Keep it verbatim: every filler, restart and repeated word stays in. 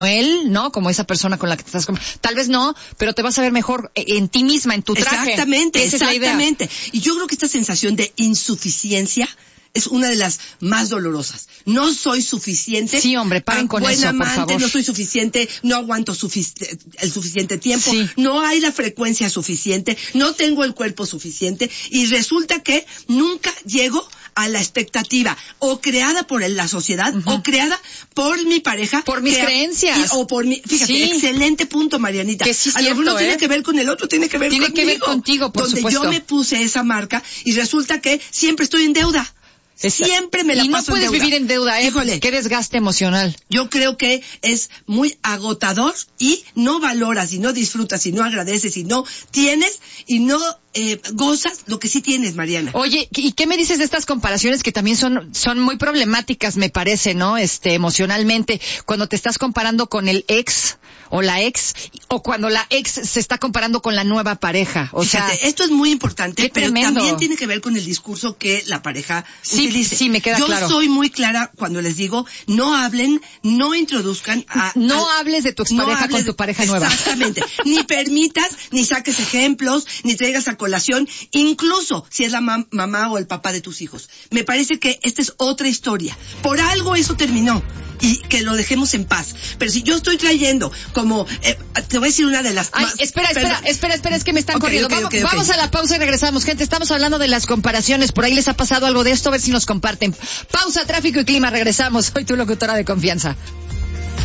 él, ¿no? Como esa persona con la que te estás... Tal vez no, pero te vas a ver mejor en ti misma, en tu traje. Exactamente, Esa exactamente. Es la idea. Y yo creo que esta sensación de insuficiencia es una de las más dolorosas. No soy suficiente. Sí, hombre, paren con buen eso, amante, por favor. No soy suficiente, no aguanto sufic- el suficiente tiempo, sí. no hay la frecuencia suficiente, no tengo el cuerpo suficiente y resulta que nunca llego a la expectativa o creada por la sociedad uh-huh. o creada por mi pareja. Por mis crea- creencias. Y, o por mi, fíjate, sí. excelente punto, Marianita. Que sí a lo mejor no ¿eh? tiene que ver con el otro, tiene que ver tiene conmigo. Tiene que ver contigo, por donde supuesto. yo me puse esa marca y resulta que siempre estoy en deuda. Esa. Siempre me la y no paso puedes en deuda. vivir en deuda, ¿eh? Híjole. Qué desgaste emocional. Yo creo que es muy agotador y no valoras y no disfrutas y no agradeces y no tienes y no eh, gozas lo que sí tienes, Mariana. Oye, ¿y qué me dices de estas comparaciones que también son son muy problemáticas, me parece, ¿no? Este, emocionalmente, cuando te estás comparando con el ex o la ex, o cuando la ex se está comparando con la nueva pareja. O Fíjate, sea, esto es muy importante, pero tremendo. también tiene que ver con el discurso que la pareja sí, utilice. Sí, me queda Yo claro. Yo soy muy clara cuando les digo, no hablen, no introduzcan a... No a, hables de tu expareja no con tu pareja nueva. Exactamente. Ni permitas, ni saques ejemplos, ni traigas a colación, incluso si es la mam- mamá o el papá de tus hijos. Me parece que esta es otra historia. Por algo eso terminó. Y que lo dejemos en paz. Pero si yo estoy trayendo como... Eh, te voy a decir una de las... Ay, más, espera, espera, perdón. espera, espera, es que me están Okay, corriendo. okay, vamos, okay, okay. vamos a la pausa y regresamos. Gente, estamos hablando de las comparaciones. Por ahí les ha pasado algo de esto, a ver si nos comparten. Pausa, tráfico y clima, regresamos. Soy tu locutora de confianza.